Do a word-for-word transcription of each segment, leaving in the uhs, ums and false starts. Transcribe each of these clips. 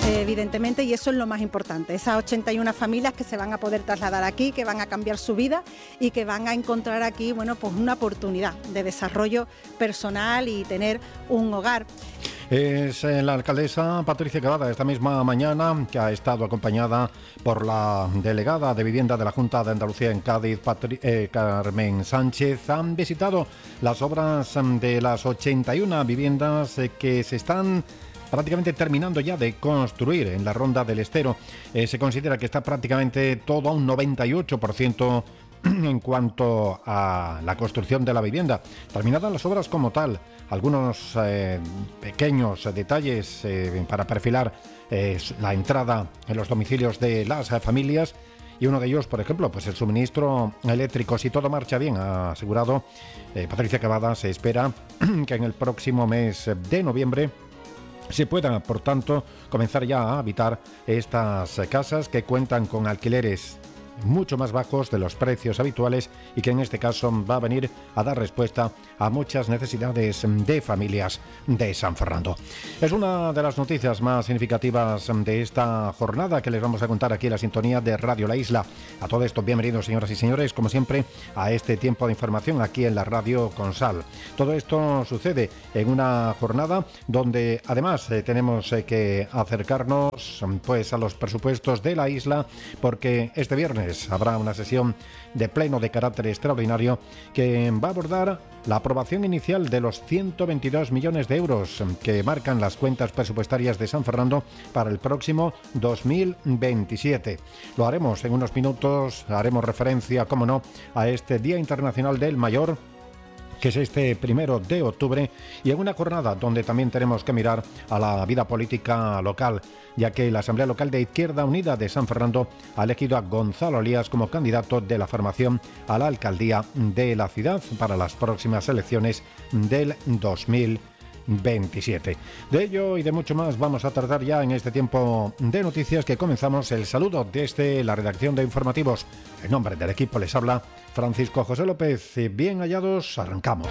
eh, evidentemente, y eso es lo más importante. Esas ochenta y una familias que se van a poder trasladar aquí, que van a cambiar su vida y que van a encontrar aquí, bueno, pues una oportunidad de desarrollo personal y tener un hogar. Es eh, la alcaldesa Patricia Cavada esta misma mañana, que ha estado acompañada por la delegada de Vivienda de la Junta de Andalucía en Cádiz, Patri- eh, Carmen Sánchez. Han visitado las obras de las ochenta y una viviendas eh, que se están prácticamente terminando ya de construir en la Ronda del Estero. Eh, se considera que está prácticamente todo a un noventa y ocho por ciento en cuanto a la construcción de la vivienda. Terminadas las obras como tal, algunos eh, pequeños detalles eh, para perfilar eh, la entrada en los domicilios de las eh, familias, y uno de ellos, por ejemplo, pues el suministro eléctrico. Si todo marcha bien, ha asegurado eh, Patricia Cavada, se espera que en el próximo mes de noviembre se pueda, por tanto, comenzar ya a habitar estas casas que cuentan con alquileres mucho más bajos de los precios habituales y que en este caso va a venir a dar respuesta a muchas necesidades de familias de San Fernando. Es una de las noticias más significativas de esta jornada que les vamos a contar aquí en la sintonía de Radio La Isla. A todo esto, bienvenidos, señoras y señores, como siempre, a este tiempo de información aquí en la Radio Consal. Todo esto sucede en una jornada donde además eh, tenemos eh, que acercarnos pues a los presupuestos de la isla, porque este viernes habrá una sesión de pleno de carácter extraordinario que va a abordar la aprobación inicial de los ciento veintidós millones de euros que marcan las cuentas presupuestarias de San Fernando para el próximo dos mil veintisiete. Lo haremos en unos minutos, haremos referencia, como no, a este Día Internacional del Mayor, que es este primero de octubre, y en una jornada donde también tenemos que mirar a la vida política local, ya que la Asamblea Local de Izquierda Unida de San Fernando ha elegido a Gonzalo Elías como candidato de la formación a la alcaldía de la ciudad para las próximas elecciones del dos mil veintisiete. De ello y de mucho más vamos a tratar ya en este tiempo de noticias que comenzamos. El saludo desde la redacción de informativos. En nombre del equipo les habla Francisco José López. Bien hallados, arrancamos.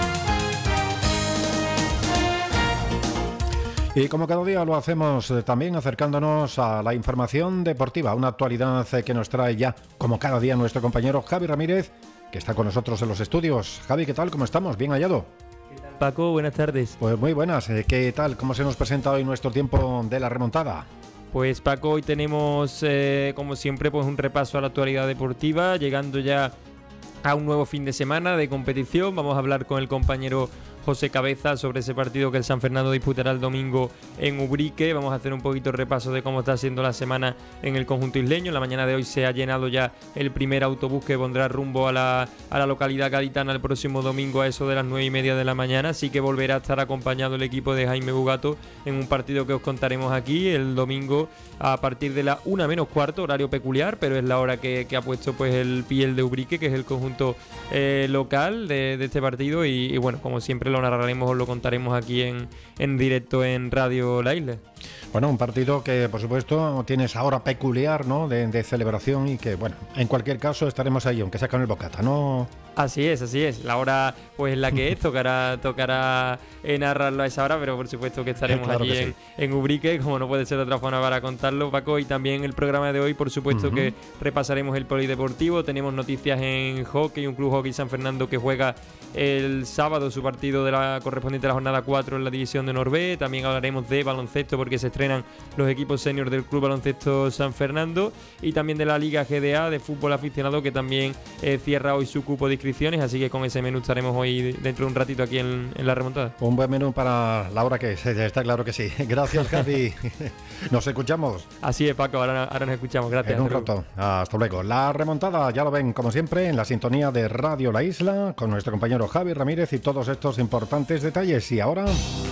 Y como cada día lo hacemos eh, también acercándonos a la información deportiva, una actualidad eh, que nos trae ya, como cada día, nuestro compañero Javi Ramírez, que está con nosotros en los estudios. Javi, ¿qué tal? ¿Cómo estamos? ¿Bien hallado? ¿Qué tal, Paco? Buenas tardes. Pues muy buenas. Eh, ¿Qué tal? ¿Cómo se nos presenta hoy nuestro tiempo de la remontada? Pues Paco, hoy tenemos, eh, como siempre, pues un repaso a la actualidad deportiva, llegando ya a un nuevo fin de semana de competición. Vamos a hablar con el compañero José Cabeza sobre ese partido que el San Fernando disputará el domingo en Ubrique. Vamos a hacer un poquito de repaso de cómo está siendo la semana en el conjunto isleño. En la mañana de hoy se ha llenado ya el primer autobús que pondrá rumbo a la, a la localidad gaditana el próximo domingo a eso de las nueve y media de la mañana. Así que volverá a estar acompañado el equipo de Jaime Bugato en un partido que os contaremos aquí el domingo a partir de la una menos cuarto, horario peculiar, pero es la hora que, que ha puesto pues el Piel de Ubrique, que es el conjunto eh, local de, de este partido. Y, y bueno, como siempre lo narraremos, os lo contaremos aquí en, en directo en Radio La Isla. Bueno, un partido que por supuesto tiene esa hora peculiar, ¿no?, de, de celebración, y que bueno, en cualquier caso estaremos ahí, aunque sea con el bocata, ¿no? Así es, así es. La hora pues la que es, tocará, tocará narrarlo a esa hora, pero por supuesto que estaremos claro allí que en, sí. en Ubrique, como no puede ser de otra forma para contarlo, Paco. Y también el programa de hoy, por supuesto, uh-huh. que repasaremos el polideportivo. Tenemos noticias en hockey, un club hockey San Fernando que juega el sábado su partido de la correspondiente a la jornada cuatro en la división de Norbe. También hablaremos de baloncesto porque se estrenan los equipos seniors del Club Baloncesto San Fernando, y también de la Liga G D A de fútbol aficionado, que también eh, cierra hoy su cupo de inscripciones, así que con ese menú estaremos hoy dentro de un ratito aquí en, en la remontada. Un buen menú para la hora que es, está claro que sí. Gracias, Javi. Nos escuchamos. Así es, Paco, ahora, ahora nos escuchamos. Gracias. En un rato. Hasta luego. La remontada, ya lo ven, como siempre, en la sintonía de Radio La Isla, con nuestro compañero Javi Ramírez y todos estos importantes detalles. Y ahora,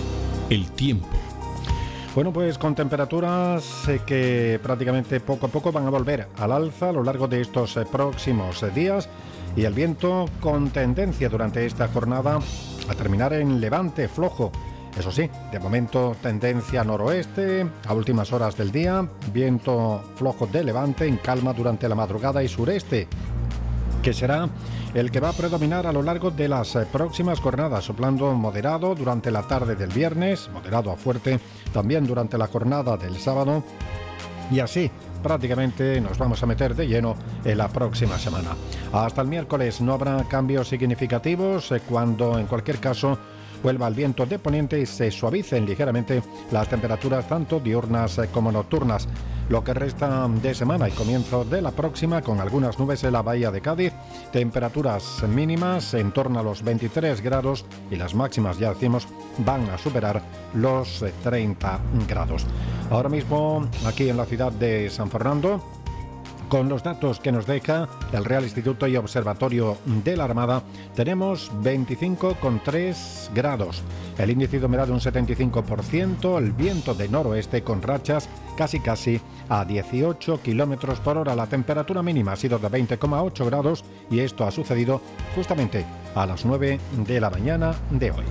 el tiempo. Bueno, pues con temperaturas eh, que prácticamente poco a poco van a volver al alza a lo largo de estos eh, próximos eh, días, y el viento con tendencia durante esta jornada a terminar en levante flojo. Eso sí, de momento tendencia noroeste a últimas horas del día, viento flojo de levante en calma durante la madrugada y sureste, que será el que va a predominar a lo largo de las próximas jornadas, soplando moderado durante la tarde del viernes, moderado a fuerte también durante la jornada del sábado, y así prácticamente nos vamos a meter de lleno en la próxima semana. Hasta el miércoles no habrá cambios significativos, cuando en cualquier caso vuelva el viento de poniente y se suavicen ligeramente las temperaturas tanto diurnas como nocturnas. Lo que resta de semana y comienzo de la próxima, con algunas nubes en la bahía de Cádiz, temperaturas mínimas en torno a los veintitrés grados y las máximas, ya decimos, van a superar los treinta grados. Ahora mismo aquí en la ciudad de San Fernando, con los datos que nos deja el Real Instituto y Observatorio de la Armada, tenemos veinticinco coma tres grados. El índice de humedad de un setenta y cinco por ciento, el viento de noroeste con rachas casi casi a dieciocho kilómetros por hora. La temperatura mínima ha sido de veinte coma ocho grados y esto ha sucedido justamente a las nueve de la mañana de hoy.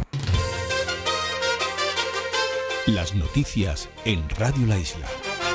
Las noticias en Radio La Isla.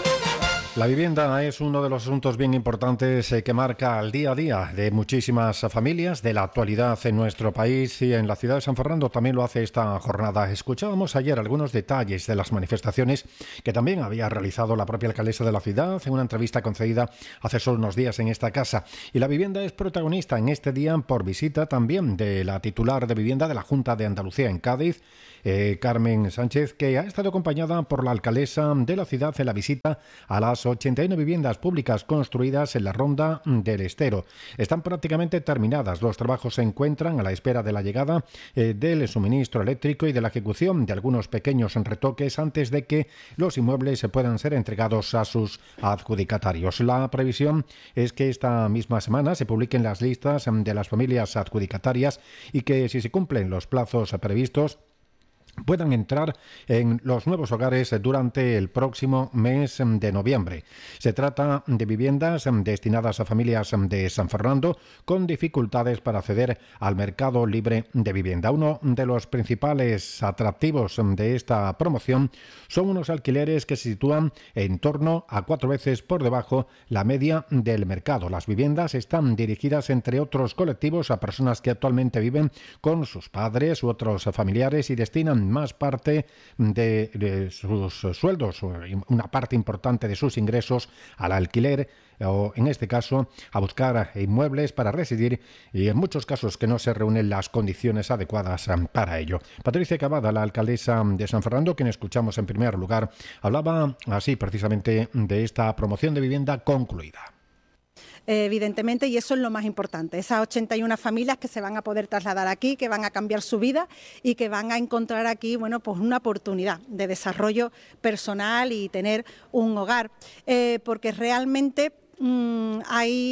La vivienda es uno de los asuntos bien importantes eh, que marca el día a día de muchísimas familias de la actualidad en nuestro país, y en la ciudad de San Fernando también lo hace esta jornada. Escuchábamos ayer algunos detalles de las manifestaciones que también había realizado la propia alcaldesa de la ciudad en una entrevista concedida hace solo unos días en esta casa. Y la vivienda es protagonista en este día por visita también de la titular de vivienda de la Junta de Andalucía en Cádiz, Eh, Carmen Sánchez, que ha estado acompañada por la alcaldesa de la ciudad en la visita a las ochenta y uno viviendas públicas construidas en la Ronda del Estero. Están prácticamente terminadas. Los trabajos se encuentran a la espera de la llegada eh, del suministro eléctrico y de la ejecución de algunos pequeños retoques antes de que los inmuebles se puedan ser entregados a sus adjudicatarios. La previsión es que esta misma semana se publiquen las listas de las familias adjudicatarias y que, si se cumplen los plazos previstos, puedan entrar en los nuevos hogares durante el próximo mes de noviembre. Se trata de viviendas destinadas a familias de San Fernando con dificultades para acceder al mercado libre de vivienda. Uno de los principales atractivos de esta promoción son unos alquileres que se sitúan en torno a cuatro veces por debajo la media del mercado. Las viviendas están dirigidas, entre otros colectivos, a personas que actualmente viven con sus padres u otros familiares y destinan más parte de, de sus sueldos, una parte importante de sus ingresos, al alquiler, o en este caso a buscar inmuebles para residir, y en muchos casos que no se reúnen las condiciones adecuadas para ello. Patricia Cavada, la alcaldesa de San Fernando, quien escuchamos en primer lugar, hablaba así precisamente de esta promoción de vivienda concluida. Evidentemente, y eso es lo más importante, esas ochenta y una familias que se van a poder trasladar aquí, que van a cambiar su vida y que van a encontrar aquí, bueno, pues una oportunidad de desarrollo personal y tener un hogar, eh, porque realmente Mm,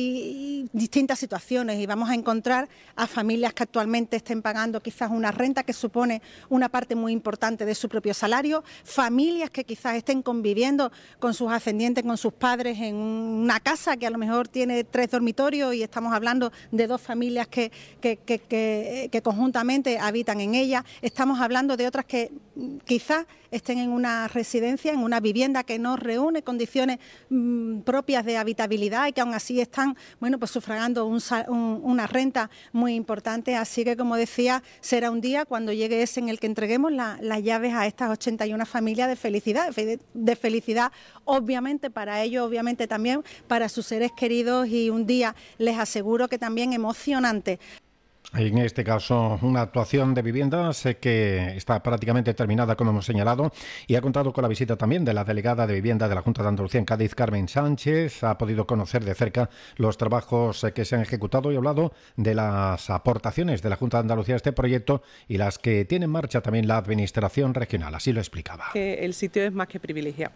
hay distintas situaciones y vamos a encontrar a familias que actualmente estén pagando quizás una renta que supone una parte muy importante de su propio salario, familias que quizás estén conviviendo con sus ascendientes, con sus padres en una casa que a lo mejor tiene tres dormitorios y estamos hablando de dos familias que, que, que, que, que conjuntamente habitan en ella. Estamos hablando de otras que quizás estén en una residencia, en una vivienda que no reúne condiciones mmm, propias de habitabilidad y que aún así están, bueno, pues sufragando un, un, una renta muy importante. Así que, como decía, será un día cuando llegue ese en el que entreguemos la, las llaves a estas ochenta y una familias de felicidad, de felicidad obviamente para ellos, obviamente también para sus seres queridos, y un día, les aseguro, que también emocionante. En este caso, una actuación de viviendas que está prácticamente terminada, como hemos señalado, y ha contado con la visita también de la delegada de vivienda de la Junta de Andalucía en Cádiz, Carmen Sánchez. Ha podido conocer de cerca los trabajos que se han ejecutado y ha hablado de las aportaciones de la Junta de Andalucía a este proyecto y las que tiene en marcha también la Administración regional. Así lo explicaba. Que el sitio es más que privilegiado.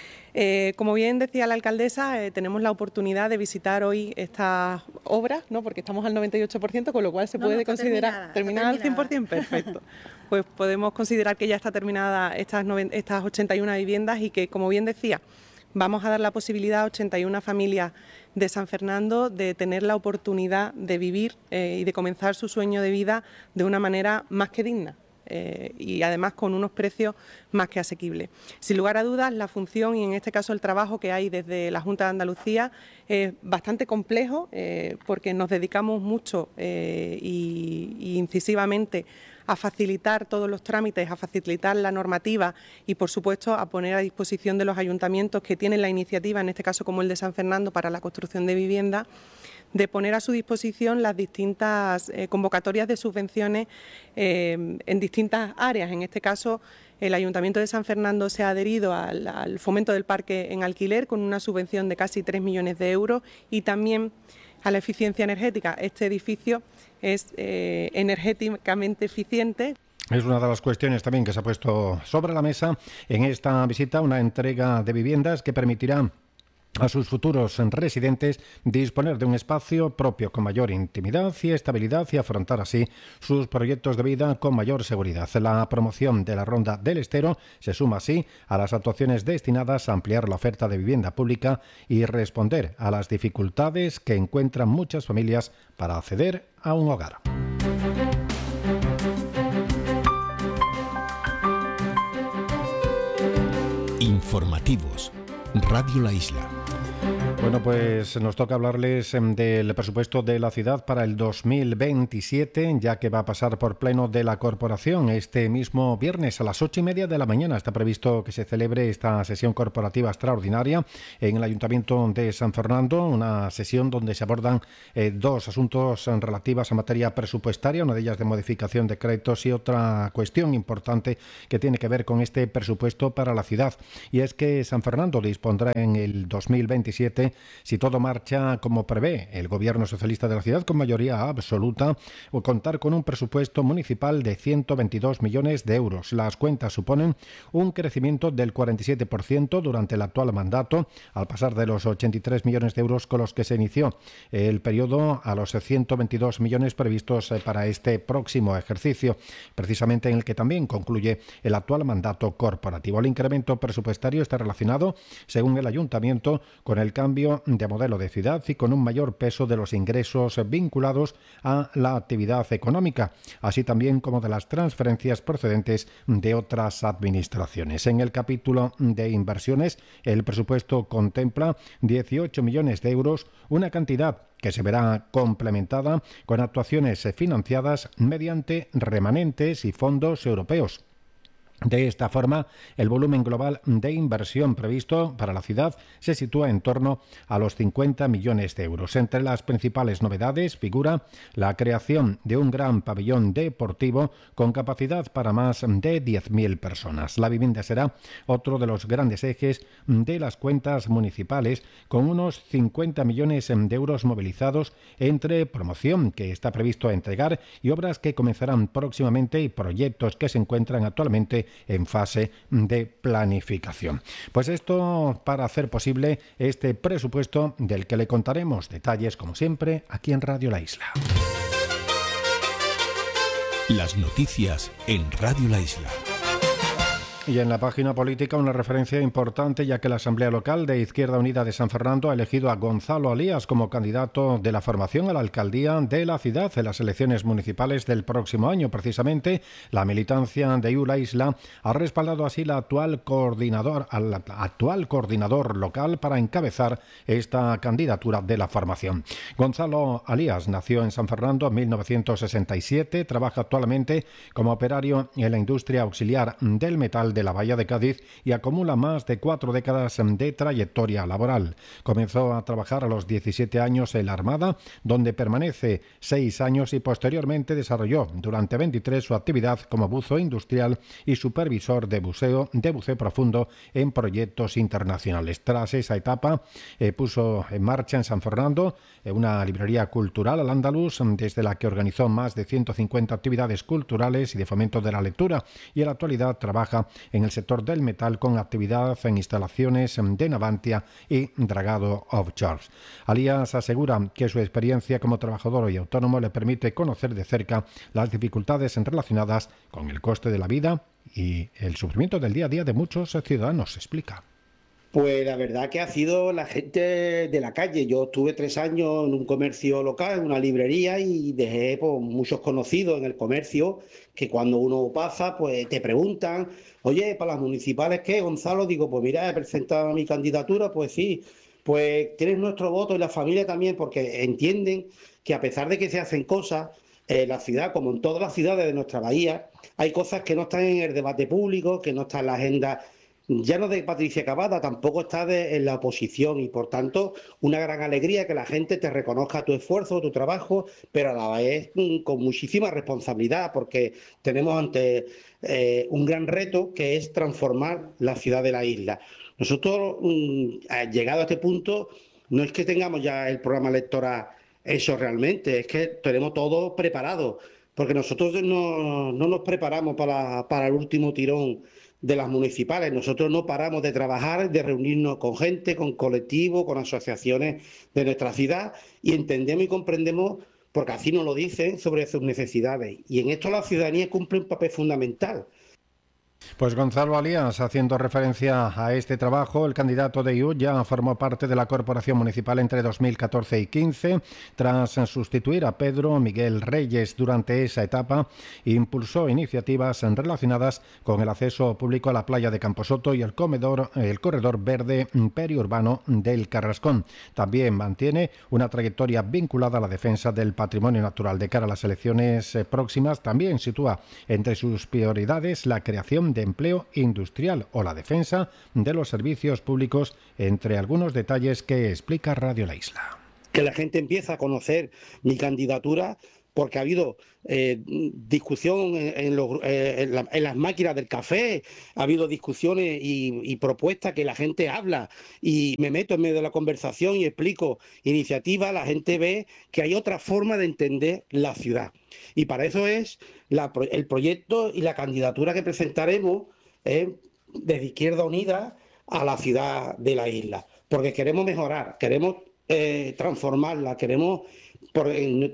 Eh, como bien decía la alcaldesa, eh, tenemos la oportunidad de visitar hoy estas obras, ¿no? Porque estamos al noventa y ocho por ciento, con lo cual se no, puede no considerar... Terminada, ¿Terminada al cien por ciento? Perfecto. Pues podemos considerar que ya está terminada estas, noventa, estas ochenta y una viviendas y que, como bien decía, vamos a dar la posibilidad a ochenta y una familias de San Fernando de tener la oportunidad de vivir eh, y de comenzar su sueño de vida de una manera más que digna. eh, y además con unos precios más que asequibles. Sin lugar a dudas, la función y en este caso el trabajo que hay desde la Junta de Andalucía es bastante complejo eh, porque nos dedicamos mucho eh, y, y incisivamente a facilitar todos los trámites, a facilitar la normativa y, por supuesto, a poner a disposición de los ayuntamientos que tienen la iniciativa, en este caso como el de San Fernando, para la construcción de vivienda, de poner a su disposición las distintas eh, convocatorias de subvenciones eh, en distintas áreas. En este caso, el Ayuntamiento de San Fernando se ha adherido al, al fomento del parque en alquiler con una subvención de casi tres millones de euros y también a la eficiencia energética. Este edificio es eh, energéticamente eficiente. Es una de las cuestiones también que se ha puesto sobre la mesa en esta visita, una entrega de viviendas que permitirá a sus futuros residentes disponer de un espacio propio con mayor intimidad y estabilidad y afrontar así sus proyectos de vida con mayor seguridad. La promoción de la Ronda del Estero se suma así a las actuaciones destinadas a ampliar la oferta de vivienda pública y responder a las dificultades que encuentran muchas familias para acceder a un hogar. Informativos. Radio La Isla. Bueno, pues nos toca hablarles del presupuesto de la ciudad para el dos mil veintisiete, ya que va a pasar por pleno de la corporación este mismo viernes a las ocho y media de la mañana. Está previsto que se celebre esta sesión corporativa extraordinaria en el Ayuntamiento de San Fernando, una sesión donde se abordan eh, dos asuntos relativos a materia presupuestaria, una de ellas de modificación de créditos y otra cuestión importante que tiene que ver con este presupuesto para la ciudad. Y es que San Fernando dispondrá en el dos mil veintisiete, si todo marcha como prevé el Gobierno socialista de la ciudad con mayoría absoluta, o contar con un presupuesto municipal de ciento veintidós millones de euros. Las cuentas suponen un crecimiento del cuarenta y siete por ciento durante el actual mandato, al pasar de los ochenta y tres millones de euros con los que se inició el periodo a los ciento veintidós millones previstos para este próximo ejercicio, precisamente en el que también concluye el actual mandato corporativo. El incremento presupuestario está relacionado, según el Ayuntamiento, con el cambio de modelo de ciudad y con un mayor peso de los ingresos vinculados a la actividad económica, así también como de las transferencias procedentes de otras administraciones. En el capítulo de inversiones, el presupuesto contempla dieciocho millones de euros, una cantidad que se verá complementada con actuaciones financiadas mediante remanentes y fondos europeos. De esta forma, el volumen global de inversión previsto para la ciudad se sitúa en torno a los cincuenta millones de euros. Entre las principales novedades figura la creación de un gran pabellón deportivo con capacidad para más de diez mil personas. La vivienda será otro de los grandes ejes de las cuentas municipales, con unos cincuenta millones de euros movilizados entre promoción que está previsto entregar y obras que comenzarán próximamente y proyectos que se encuentran actualmente en fase de planificación. Pues esto para hacer posible este presupuesto del que le contaremos detalles, como siempre, aquí en Radio La Isla. Las noticias en Radio La Isla. Y en la página política una referencia importante, ya que la Asamblea Local de Izquierda Unida de San Fernando ha elegido a Gonzalo Alías como candidato de la formación a la alcaldía de la ciudad en las elecciones municipales del próximo año. Precisamente, la militancia de U La Isla ha respaldado así la actual coordinador, al actual coordinador local para encabezar esta candidatura de la formación. Gonzalo Alías nació en San Fernando en mil novecientos sesenta y siete, trabaja actualmente como operario en la industria auxiliar del metal de la Bahía de Cádiz y acumula más de cuatro décadas de trayectoria laboral. Comenzó a trabajar a los diecisiete años en la Armada, donde permanece seis años y posteriormente desarrolló durante veintitrés su actividad como buzo industrial y supervisor de buceo, de buceo profundo en proyectos internacionales. Tras esa etapa, eh, puso en marcha en San Fernando eh, una librería cultural al andaluz, desde la que organizó más de ciento cincuenta actividades culturales y de fomento de la lectura, y en la actualidad trabaja en el sector del metal con actividad en instalaciones de Navantia y dragado offshore. Alías asegura que su experiencia como trabajador y autónomo le permite conocer de cerca las dificultades relacionadas con el coste de la vida y el sufrimiento del día a día de muchos ciudadanos, explica. Pues la verdad que ha sido la gente de la calle. Yo estuve tres años en un comercio local, en una librería, y dejé pues, muchos conocidos en el comercio que cuando uno pasa, pues te preguntan, oye, ¿para las municipales qué, Gonzalo? Digo, pues mira, he presentado mi candidatura, pues sí, pues tienes nuestro voto y la familia también, porque entienden que a pesar de que se hacen cosas, en la ciudad, como en todas las ciudades de nuestra bahía, hay cosas que no están en el debate público, que no están en la agenda ya no de Patricia Cavada, tampoco está de, en la oposición, y por tanto una gran alegría que la gente te reconozca tu esfuerzo, tu trabajo, pero a la vez con muchísima responsabilidad, porque tenemos ante eh, un gran reto que es transformar la ciudad de la isla. Nosotros, llegado a este punto, no es que tengamos ya el programa electoral eso realmente, es que tenemos todo preparado, porque nosotros no, no nos preparamos para, para el último tirón de las municipales. Nosotros no paramos de trabajar, de reunirnos con gente, con colectivos, con asociaciones de nuestra ciudad, y entendemos y comprendemos, porque así nos lo dicen, sobre sus necesidades. Y en esto la ciudadanía cumple un papel fundamental. Pues Gonzalo Alías, haciendo referencia a este trabajo, el candidato de I U ya formó parte de la corporación municipal entre dos mil catorce y quince, tras sustituir a Pedro Miguel Reyes. Durante esa etapa impulsó iniciativas relacionadas con el acceso público a la playa de Camposoto y el comedor, el corredor verde periurbano del Carrascón. También mantiene una trayectoria vinculada a la defensa del patrimonio natural. De cara a las elecciones próximas, también sitúa entre sus prioridades la creación de empleo industrial o la defensa de los servicios públicos, entre algunos detalles que explica Radio La Isla. Que la gente empieza a conocer mi candidatura, porque ha habido eh, discusión en, en, los, eh, en, la, en las máquinas del café, ha habido discusiones y, y propuestas que la gente habla, y me meto en medio de la conversación y explico iniciativas. La gente ve que hay otra forma de entender la ciudad, y para eso es la, el proyecto y la candidatura que presentaremos eh, desde Izquierda Unida a la ciudad de la isla, porque queremos mejorar, queremos eh, transformarla, queremos por,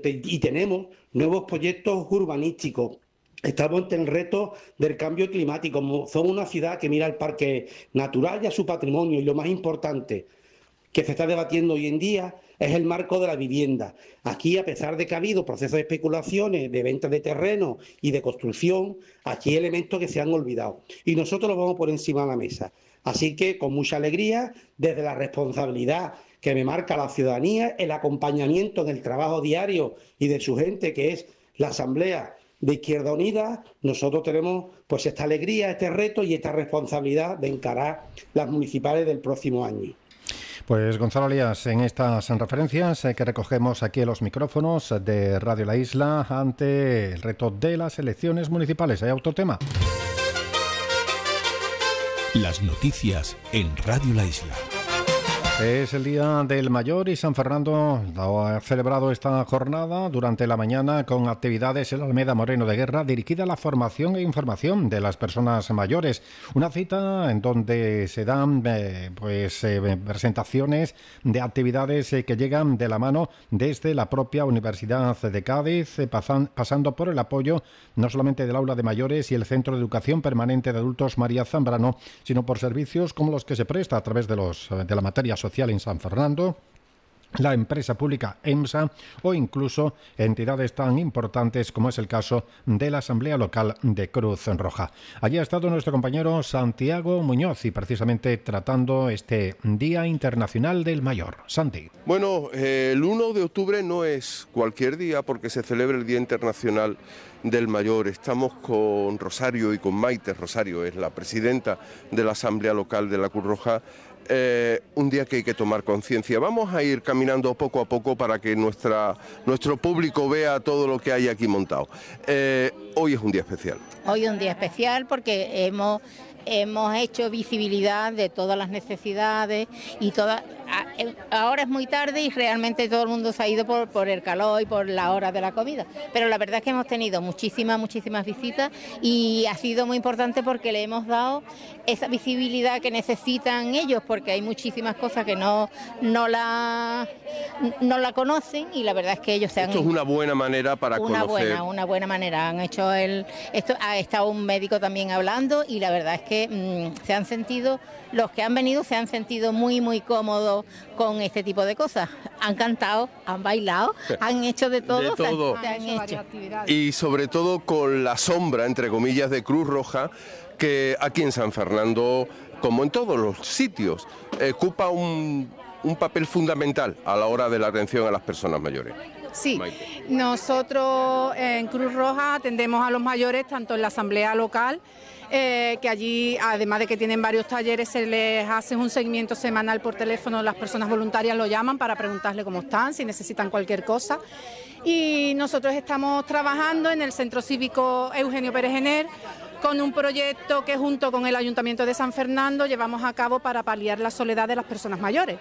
y tenemos nuevos proyectos urbanísticos. Estamos ante el reto del cambio climático. Somos una ciudad que mira al parque natural y a su patrimonio, y lo más importante que se está debatiendo hoy en día es el marco de la vivienda. Aquí, a pesar de que ha habido procesos de especulaciones, de venta de terreno y de construcción, aquí hay elementos que se han olvidado, y nosotros los vamos por encima de la mesa. Así que, con mucha alegría, desde la responsabilidad que me marca la ciudadanía, el acompañamiento en el trabajo diario y de su gente, que es la Asamblea de Izquierda Unida, nosotros tenemos pues esta alegría, este reto y esta responsabilidad de encarar las municipales del próximo año. Pues Gonzalo Alías, en estas referencias que recogemos aquí en los micrófonos de Radio La Isla ante el reto de las elecciones municipales. ¿Hay otro tema? Las noticias en Radio La Isla. Es el Día del Mayor y San Fernando ha celebrado esta jornada durante la mañana con actividades en la Alameda Moreno de Guerra dirigida a la formación e información de las personas mayores. Una cita en donde se dan eh, pues eh, presentaciones de actividades eh, que llegan de la mano desde la propia Universidad de Cádiz, eh, pasan, pasando por el apoyo no solamente del Aula de Mayores y el Centro de Educación Permanente de Adultos María Zambrano, sino por servicios como los que se presta a través de, los, de la materia social en San Fernando, la empresa pública EMSA o incluso entidades tan importantes como es el caso de la Asamblea Local de Cruz Roja. Allí ha estado nuestro compañero Santiago Muñoz y precisamente tratando este Día Internacional del Mayor. Santi. Bueno, eh, el uno de octubre no es cualquier día porque se celebra el Día Internacional del Mayor. Estamos con Rosario y con Maite. Rosario es la presidenta de la Asamblea Local de la Cruz Roja. Eh, un día que hay que tomar conciencia. Vamos a ir caminando poco a poco para que nuestra, nuestro público vea todo lo que hay aquí montado. Eh, hoy es un día especial. Hoy es un día especial porque hemos, hemos hecho visibilidad de todas las necesidades y todas. Ahora es muy tarde y realmente todo el mundo se ha ido por, por el calor y por la hora de la comida, pero la verdad es que hemos tenido muchísimas, muchísimas visitas y ha sido muy importante porque le hemos dado esa visibilidad que necesitan ellos, porque hay muchísimas cosas que no, no, la, no la conocen y la verdad es que ellos se han... Esto es una buena manera para una conocer... Buena, una buena manera. Han hecho el... Esto, ha estado un médico también hablando y la verdad es que mmm, se han sentido, los que han venido se han sentido muy, muy cómodos con este tipo de cosas. Han cantado, han bailado, han hecho de todo. De todo. Se han, se han hecho. Y sobre todo con la sombra, entre comillas, de Cruz Roja, que aquí en San Fernando, como en todos los sitios, ocupa un, un papel fundamental a la hora de la atención a las personas mayores. Sí, Maite. Nosotros en Cruz Roja atendemos a los mayores tanto en la asamblea local, eh, que allí, además de que tienen varios talleres, se les hace un seguimiento semanal por teléfono, las personas voluntarias lo llaman para preguntarle cómo están, si necesitan cualquier cosa. Y nosotros estamos trabajando en el Centro Cívico Eugenio Pérez Jenner con un proyecto que junto con el Ayuntamiento de San Fernando llevamos a cabo para paliar la soledad de las personas mayores.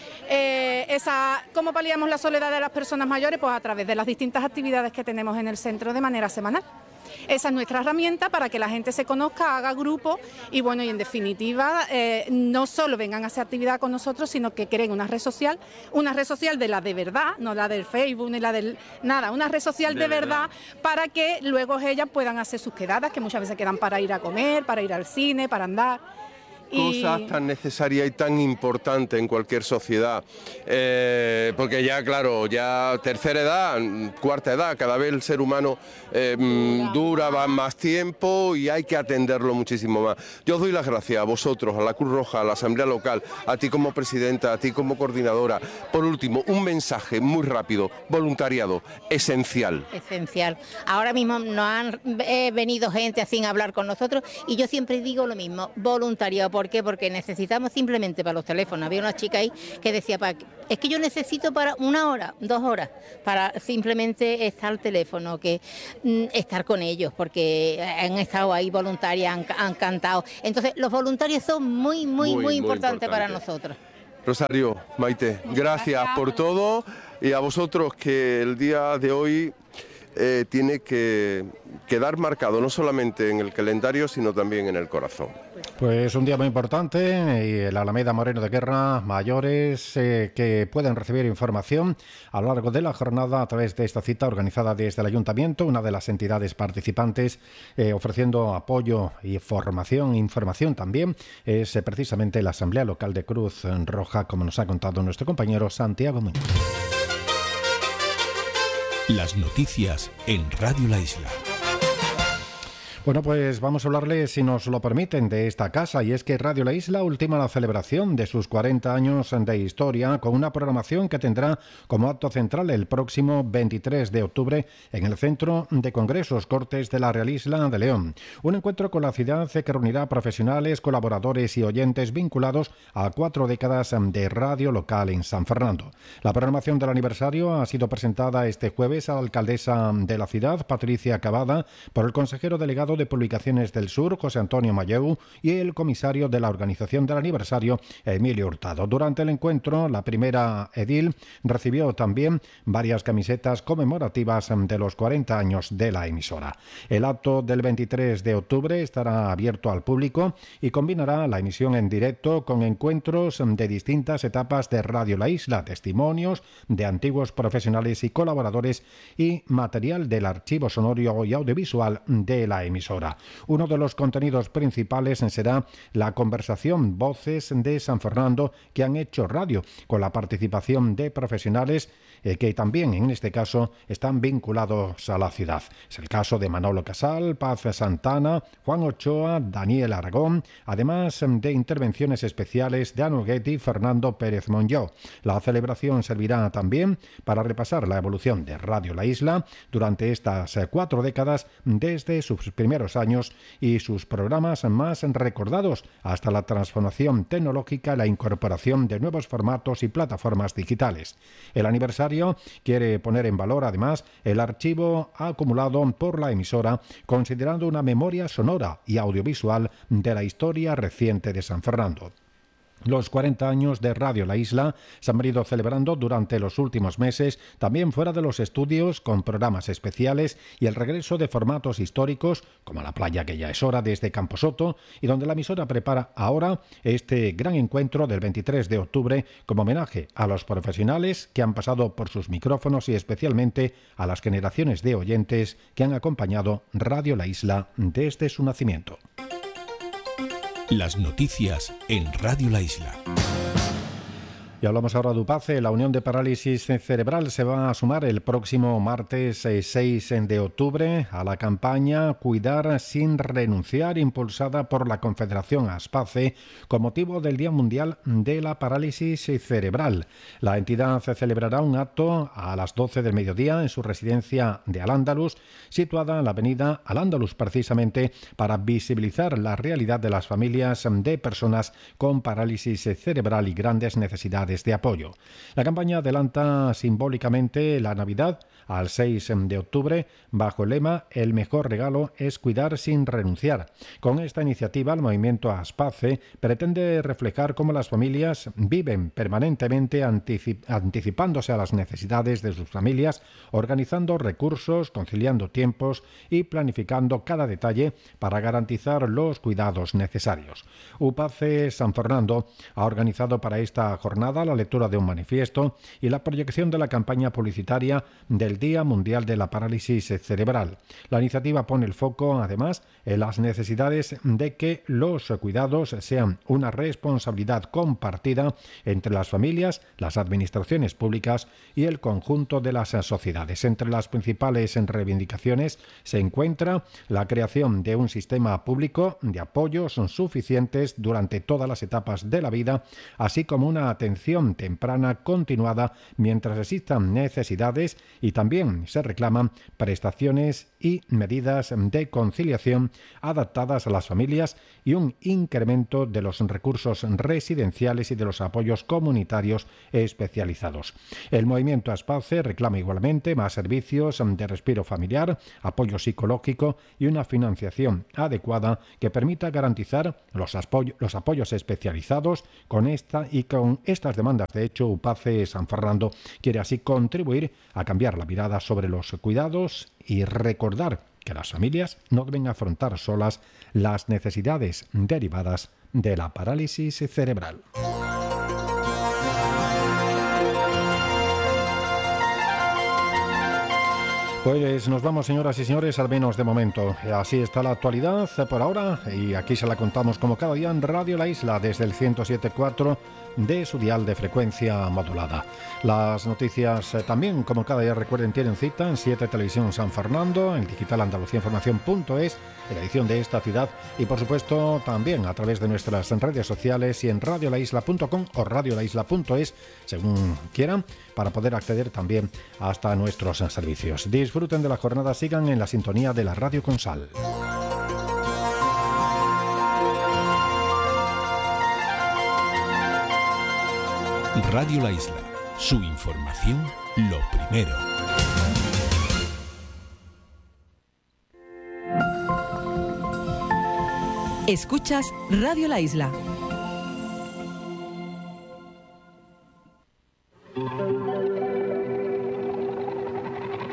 Eh, esa, ¿Cómo paliamos la soledad de las personas mayores? Pues a través de las distintas actividades que tenemos en el centro de manera semanal. Esa es nuestra herramienta para que la gente se conozca, haga grupo y bueno, y en definitiva eh, no solo vengan a hacer actividad con nosotros, sino que creen una red social, una red social de la de verdad, no la del Facebook ni la del nada, una red social de, de verdad, verdad para que luego ellas puedan hacer sus quedadas, que muchas veces quedan para ir a comer, para ir al cine, para andar. Cosas y... tan necesarias y tan importantes en cualquier sociedad, eh, porque ya claro, ya tercera edad, cuarta edad, cada vez el ser humano eh, dura más tiempo y hay que atenderlo muchísimo más. Yo os doy las gracias a vosotros, a la Cruz Roja, a la Asamblea Local, a ti como presidenta, a ti como coordinadora. Por último, un mensaje muy rápido, voluntariado, esencial. Esencial. Ahora mismo nos han eh, venido gente sin hablar con nosotros y yo siempre digo lo mismo, voluntariado. ¿Por qué? Porque necesitamos simplemente para los teléfonos. Había una chica ahí que decía, es que yo necesito para una hora, dos horas, para simplemente estar al teléfono, que mm, estar con ellos, porque han estado ahí voluntarias, han, han cantado. Entonces, los voluntarios son muy, muy, muy, muy importantes importante. para nosotros. Rosario, Maite, gracias, gracias por todo y a vosotros que el día de hoy eh, tiene que quedar marcado no solamente en el calendario, sino también en el corazón. Pues un día muy importante y el Alameda Moreno de Guerra, mayores eh, que pueden recibir información a lo largo de la jornada a través de esta cita organizada desde el Ayuntamiento, una de las entidades participantes eh, ofreciendo apoyo y formación, información también, es eh, precisamente la Asamblea Local de Cruz Roja, como nos ha contado nuestro compañero Santiago Muñoz. Las noticias en Radio La Isla. Bueno, pues vamos a hablarles, si nos lo permiten, de esta casa, y es que Radio La Isla ultima la celebración de sus cuarenta años de historia con una programación que tendrá como acto central el próximo veintitrés de octubre en el Centro de Congresos Cortes de la Real Isla de León. Un encuentro con la ciudad que reunirá profesionales, colaboradores y oyentes vinculados a cuatro décadas de radio local en San Fernando. La programación del aniversario ha sido presentada este jueves a la alcaldesa de la ciudad, Patricia Cavada, por el consejero delegado de Publicaciones del Sur, José Antonio Mayeu, y el comisario de la organización del aniversario, Emilio Hurtado. Durante el encuentro, la primera edil recibió también varias camisetas conmemorativas de los cuarenta años de la emisora. El acto del veintitrés de octubre estará abierto al público y combinará la emisión en directo con encuentros de distintas etapas de Radio La Isla, testimonios de antiguos profesionales y colaboradores y material del archivo sonoro y audiovisual de la emisora. Uno de los contenidos principales será la conversación Voces de San Fernando que han hecho radio, con la participación de profesionales eh, que también en este caso están vinculados a la ciudad. Es el caso de Manolo Casal, Paz Santana, Juan Ochoa, Daniel Aragón, además de intervenciones especiales de Anu Guetti y Fernando Pérez Monlló. La celebración servirá también para repasar la evolución de Radio La Isla durante estas cuatro décadas desde sus primeros años y sus programas más recordados hasta la transformación tecnológica y la incorporación de nuevos formatos y plataformas digitales. El aniversario quiere poner en valor además el archivo acumulado por la emisora, considerando una memoria sonora y audiovisual de la historia reciente de San Fernando. Los cuarenta años de Radio La Isla se han venido celebrando durante los últimos meses, también fuera de los estudios, con programas especiales y el regreso de formatos históricos, como La Playa que ya es hora desde Camposoto, y donde la emisora prepara ahora este gran encuentro del veintitrés de octubre como homenaje a los profesionales que han pasado por sus micrófonos y especialmente a las generaciones de oyentes que han acompañado Radio La Isla desde su nacimiento. Las noticias en Radio La Isla. Y hablamos ahora de UPACE. La Unión de Parálisis Cerebral se va a sumar el próximo martes seis de octubre a la campaña Cuidar sin renunciar, impulsada por la Confederación ASPACE con motivo del Día Mundial de la Parálisis Cerebral. La entidad celebrará un acto a las doce del mediodía en su residencia de Al-Ándalus, situada en la avenida Al-Ándalus, precisamente para visibilizar la realidad de las familias de personas con parálisis cerebral y grandes necesidades de apoyo. La campaña adelanta simbólicamente la Navidad al seis de octubre bajo el lema El mejor regalo es cuidar sin renunciar. Con esta iniciativa, el movimiento ASPACE pretende reflejar cómo las familias viven permanentemente anticip- anticipándose a las necesidades de sus familias, organizando recursos, conciliando tiempos y planificando cada detalle para garantizar los cuidados necesarios. UPACE San Fernando ha organizado para esta jornada la lectura de un manifiesto y la proyección de la campaña publicitaria del Día Mundial de la Parálisis Cerebral. La iniciativa pone el foco, además, en las necesidades de que los cuidados sean una responsabilidad compartida entre las familias, las administraciones públicas y el conjunto de las sociedades. Entre las principales reivindicaciones se encuentra la creación de un sistema público de apoyos suficientes durante todas las etapas de la vida, así como una atención temprana continuada mientras existan necesidades, y también se reclaman prestaciones y medidas de conciliación adaptadas a las familias y un incremento de los recursos residenciales y de los apoyos comunitarios especializados. El movimiento ASPACE reclama igualmente más servicios de respiro familiar, apoyo psicológico y una financiación adecuada que permita garantizar los, apoy- los apoyos especializados. Con esta y con estas demandas, de hecho, UPACE San Fernando quiere así contribuir a cambiar la mirada sobre los cuidados y recordar que las familias no deben afrontar solas las necesidades derivadas de la parálisis cerebral. Pues nos vamos, señoras y señores, al menos de momento. Así está la actualidad por ahora, y aquí se la contamos como cada día en Radio La Isla desde el ciento siete punto cuatro de su dial de frecuencia modulada. Las noticias eh, también, como cada día, recuerden, tienen cita en siete Televisión San Fernando, en digital andalucía información punto es, en la edición de esta ciudad, y por supuesto también a través de nuestras redes sociales y en radio la isla punto com o radio la isla punto es, según quieran, para poder acceder también hasta nuestros servicios. Disfruten de la jornada, sigan en la sintonía de la Radio Consal. Radio La Isla, su información, lo primero. Escuchas Radio La Isla.